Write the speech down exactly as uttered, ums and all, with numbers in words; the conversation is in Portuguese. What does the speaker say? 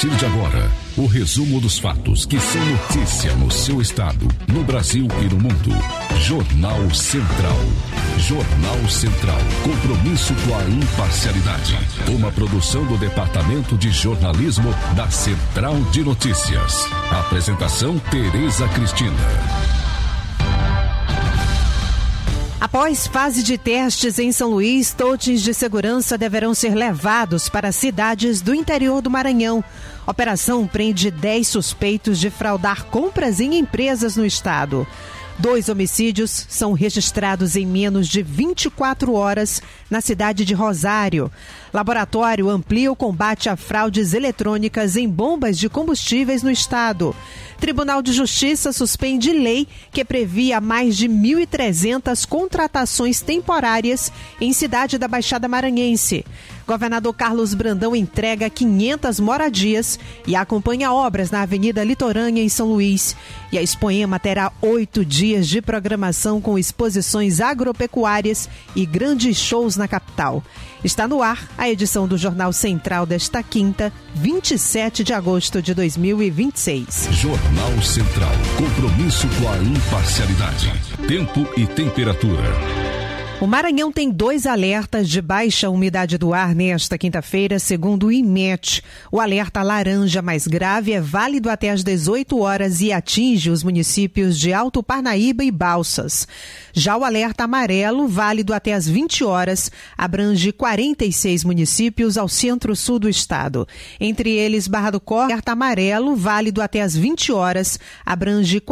partir de agora, o resumo dos fatos que são notícia no seu estado, no Brasil e no mundo. Jornal Central. Jornal Central. Compromisso com a imparcialidade. Uma produção do Departamento de Jornalismo da Central de Notícias. Apresentação Tereza Cristina. Após fase de testes em São Luís, totens de segurança deverão ser levados para cidades do interior do Maranhão. Operação prende dez suspeitos de fraudar compras em empresas no estado. Dois homicídios são registrados em menos de vinte e quatro horas na cidade de Rosário. Laboratório amplia o combate a fraudes eletrônicas em bombas de combustíveis no estado. Tribunal de Justiça suspende lei que previa mais de mil e trezentas contratações temporárias em cidade da Baixada Maranhense. Governador Carlos Brandão entrega quinhentas moradias e acompanha obras na Avenida Litorânea, em São Luís. E a Expoema terá oito dias de programação com exposições agropecuárias e grandes shows na capital. Está no ar a edição do Jornal Central desta quinta, vinte e sete de agosto de dois mil e vinte e seis. Jornal Central. Compromisso com a imparcialidade. Tempo e temperatura. O Maranhão tem dois alertas de baixa umidade do ar nesta quinta-feira, segundo o IMET. O alerta laranja mais grave é válido até às dezoito horas e atinge os municípios de Alto Parnaíba e Balsas. Já o alerta amarelo, válido até às vinte horas, abrange quarenta e seis municípios ao centro-sul do estado. Entre eles, Barra do Corte, alerta amarelo, válido até às vinte horas, abrange